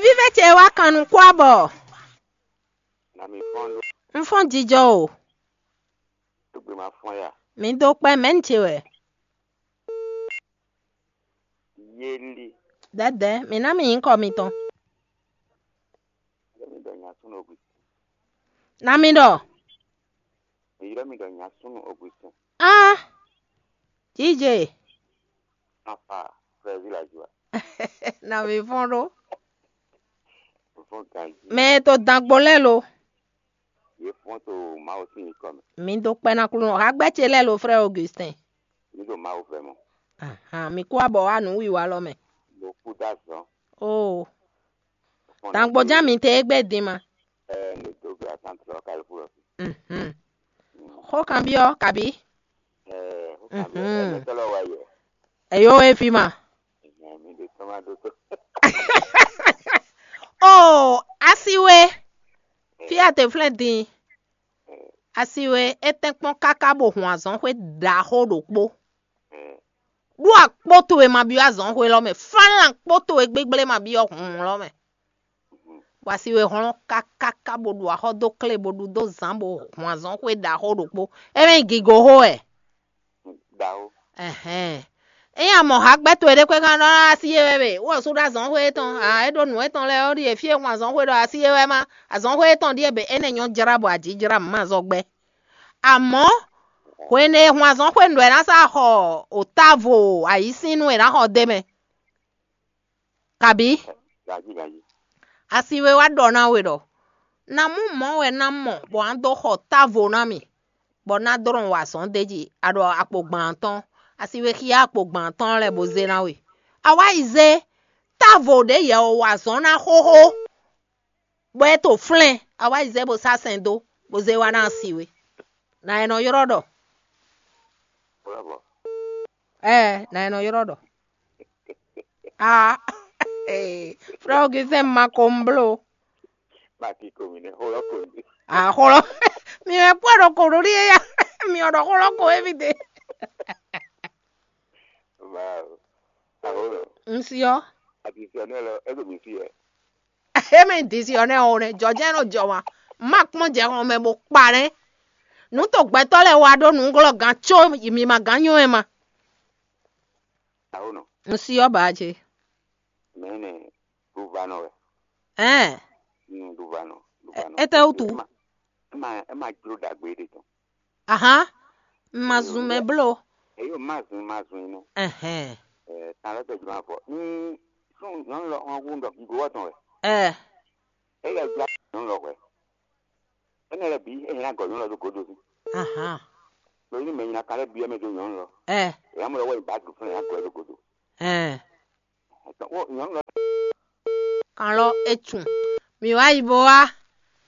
vive che wa kanu kwabo. Na mi fondo Mfon jijo. to gbe ma fon ya. Mi do pe menchiwe. Yeli. Dede, mi na mi inko mi ton. Mi do nya sunu ogu. Na mi do. Mi do nya sunu ogu. Ah. DJ. Apa, frère village wa. Na mi fondo. Fon ganji. Me to dangbole lo. Ye fon to ma o sin comme. Mi do pe na kulu. Ha gbeche le lo frère Augustin. Mi do ma o vraiment. Aha, mi kwabo anu wi wa lo me. Le coup d'argent. Oh. Dangbo jami te egbe dima. Le do ga centre local pour. Ho kambio kabi. Me tolo wa ye. Eyo efima. Mi de toma do to. Oh, asiwe. Fiat fledi. Asiwe etenpon kakabo hun azon hwe da ho dokpo. Du akpoto e mabi azon hwe lo me. Falan akpoto e gbegbele mabi hun lo me. Wasiwe hon kakabo du aho do kle bodu do zambo hun azon hwe da ho dokpo. Eme gigo ho e. Dao. Eya mo ha gbeto ere kwe kan na asiye bebe. Wo so da zon hwe ton. Ah, edo nu eton le ori e fie hun azon hwe do asiye we ma. Azon hwe ton die be ene nyon jarabo aji jara ma zo gbe. Amo kwene hwazon kwendwe na sa ho otavo aisinu era ho deme kabi Gaji. asiwe wa dona we do na mu mo we na mo bo ando ho tavo na mi bo na doron wa son deji ado apogbanton asiwe ki apogbanton le bo ze na we awa ize tavo de ye o wa son na ho bo eto flen awa ize bo sa sendo bo ze wa na asiwe na eno yorodo. Bravo. Na eno yorodo. Ah. Frog is a macomblo. Mati komine holo kondi. Ah, holo. Mi me puedo colorir. Mi oro holo ko evite. Wow. Ahora. Nsio. Adicional, eso me fie. Eme disione one. Jojeno jowa. Mak mo je ho me mo pare. Nu to gbe to le wa do nu nglo gan cho mi ma ganyo e ma. Ahora. Nsio baje. Mene Duvano. Duvano. Ete utu. Ma juro da gbede to. Aha. Mazume blo. Eyo mazu no. Ta lo te juma fo. Sun non lo on wundo ki go waton we. E ga gba non lo we. Ene le bi e na go non lo do godo si. Aha. Lo ni me na kale bi e me do non lo. Ya mo lo we ba du fun ya go do godo. Wo non lo. Kan lo etun. Mi wa ibo wa.